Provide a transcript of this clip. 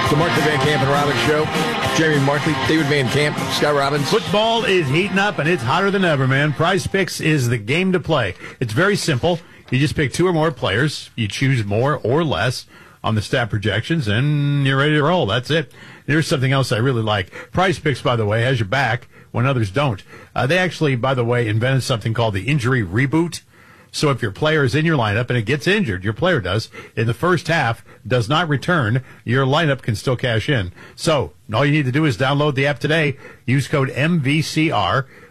The Markley, Van Camp, and Robbins Show. Jeremy Markley, David Van Camp, Scott Robbins. Football is heating up, and it's hotter than ever, man. Prize Picks is the game to play. It's very simple. You just pick two or more players. You choose more or less on the stat projections, and you're ready to roll. That's it. Here's something else I really like. Prize Picks, by the way, has your back when others don't. They actually, by the way, invented something called the injury reboot. So if your player is in your lineup and it gets injured, your player does, in the first half, does not return, your lineup can still cash in. So all you need to do is download the app today. Use code MVCR.